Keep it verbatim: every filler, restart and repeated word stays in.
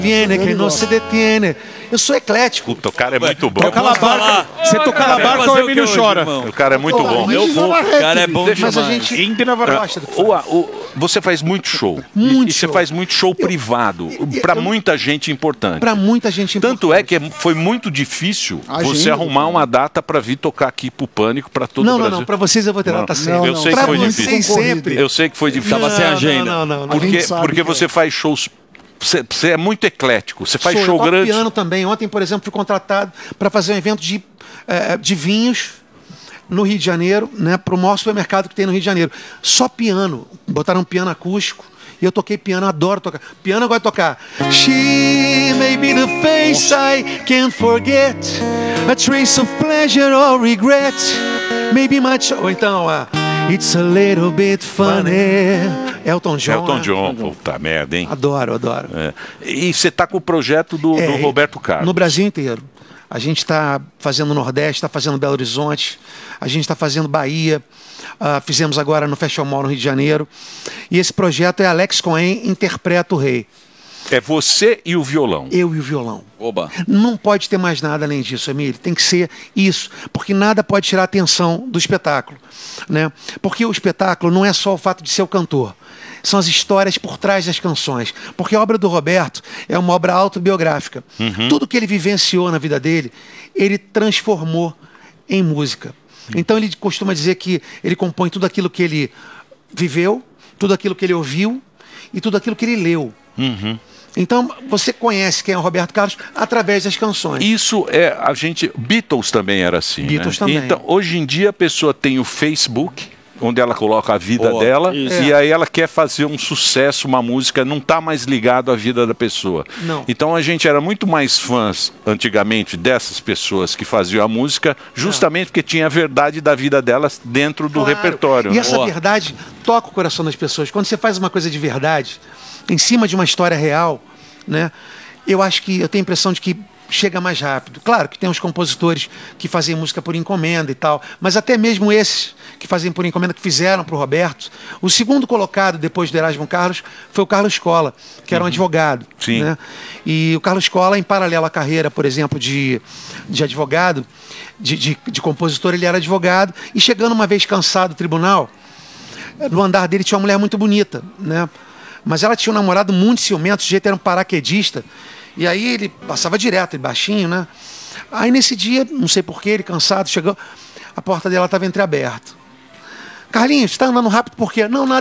Viene que não se detiene. Eu sou eclético. Puta, o cara é muito bom. Toca lá barca. Você toca lá barca, o Emílio chora. O cara é muito bom. Eu vou. O cara é bom Mas demais. a gente Indy na gosta do que O, o, você faz muito show. Muito e, e você show. faz muito show privado. Para eu- muita gente importante. Pra muita gente Tanto é que é- foi muito difícil A você agenda arrumar uma data para vir tocar aqui pro Pânico, para todo Não, o não, Brasil. não. Pra vocês eu vou ter Não, data não. sempre. Eu sei pra que foi vocês difícil. sempre. Eu sei que foi difícil. Tava sem Não, agenda. Não, não, não. A Porque, gente sabe porque que você é. faz shows. Você, você é muito eclético. Você faz Sou, eu show toco grande. piano também. Ontem, por exemplo, fui contratado para fazer um evento de, eh, de vinhos no Rio de Janeiro, né, para o maior supermercado que tem no Rio de Janeiro. Só piano. Botaram um piano acústico. E eu toquei piano, adoro tocar. Piano eu gosto de tocar. She may be the face I can't forget. A trace of pleasure or regret. Maybe my cho- Ou então, ah, it's a little bit funny. Elton John. Elton né? John. Puta merda, hein? Adoro, adoro. É. E você tá com o projeto do, É, do Roberto Carlos. No Brasil inteiro. A gente está fazendo Nordeste, está fazendo Belo Horizonte, a gente está fazendo Bahia, ah, fizemos agora no Fashion Mall no Rio de Janeiro. E esse projeto é Alex Cohen interpreta o rei. É você e o violão. Eu e o violão. Oba. Não pode ter mais nada além disso, Emílio. Tem que ser isso, porque nada pode tirar a atenção do espetáculo, né? Porque o espetáculo não é só o fato de ser o cantor, são as histórias por trás das canções. Porque a obra do Roberto é uma obra autobiográfica. Tudo que ele vivenciou na vida dele, ele transformou em música. Então ele costuma dizer que ele compõe tudo aquilo que ele viveu, tudo aquilo que ele ouviu e tudo aquilo que ele leu. Então, você conhece quem é o Roberto Carlos através das canções. Isso é a gente. Beatles também era assim. Beatles né? também. Então, hoje em dia a pessoa tem o Facebook, onde ela coloca a vida Boa, dela, isso. e aí ela quer fazer um sucesso, uma música, não está mais ligado à vida da pessoa. Não. Então a gente era muito mais fãs antigamente dessas pessoas que faziam a música, justamente porque tinha a verdade da vida delas dentro do Claro. repertório. E essa Boa. verdade toca o coração das pessoas. Quando você faz uma coisa de verdade, em cima de uma história real, né? Eu acho que eu tenho a impressão de que chega mais rápido. Claro que tem os compositores que fazem música por encomenda e tal, mas até mesmo esses que fazem por encomenda, que fizeram para o Roberto, o segundo colocado depois do Erasmo Carlos foi o Carlos Colla, que era um advogado. Sim. Né? E o Carlos Colla, em paralelo à carreira, por exemplo, de, de advogado, de, de, de compositor, ele era advogado, e chegando uma vez cansado do tribunal, no andar dele tinha uma mulher muito bonita, né? Mas ela tinha um namorado muito ciumento, o sujeito era um paraquedista, e aí ele passava direto, ele baixinho, né? Aí nesse dia, não sei porquê, ele cansado, chegou, a porta dela estava entreaberta. Carlinhos, você está andando rápido por quê? Não, nada.